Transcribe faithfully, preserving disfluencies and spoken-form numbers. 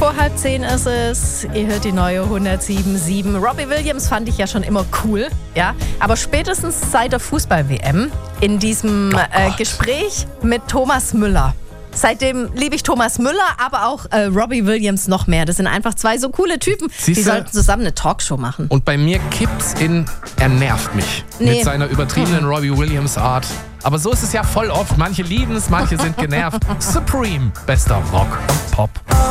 vor halb zehn ist es. Ihr hört die neue hundertsieben Komma sieben. Robbie Williams fand ich ja schon immer cool, ja. Aber spätestens seit der Fußball-W M in diesem oh äh, Gespräch mit Thomas Müller. Seitdem liebe ich Thomas Müller, aber auch äh, Robbie Williams noch mehr. Das sind einfach zwei so coole Typen. Siehste? Die sollten zusammen eine Talkshow machen. Und bei mir kippt's in, er nervt mich Nee. mit seiner übertriebenen Robbie Williams Art. Aber so ist es ja voll oft. Manche lieben es, manche sind genervt. Supreme, bester Rock, Pop.